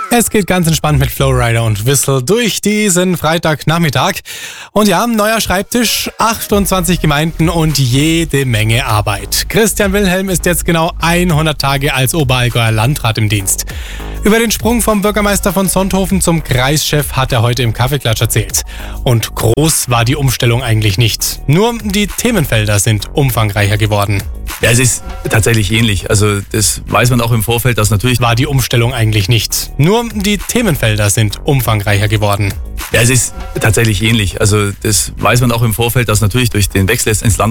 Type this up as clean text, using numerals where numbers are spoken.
Es geht ganz entspannt mit Flowrider und Whistle durch diesen Freitagnachmittag. Und ja, neuer Schreibtisch, 28 Gemeinden und jede Menge Arbeit. Christian Wilhelm ist jetzt genau 100 Tage als Oberallgäuer Landrat im Dienst. Über den Sprung vom Bürgermeister von Sonthofen zum Kreischef hat er heute im Kaffeeklatsch erzählt. Und groß war die Umstellung eigentlich nicht. Nur die Themenfelder sind umfangreicher geworden. Ja, es ist tatsächlich ähnlich. Also das weiß man auch im Vorfeld, dass natürlich War die Umstellung eigentlich nicht. Nur die Themenfelder sind umfangreicher geworden. Ja, es ist tatsächlich ähnlich. Also das weiß man auch im Vorfeld, dass natürlich durch den Wechsel ins Land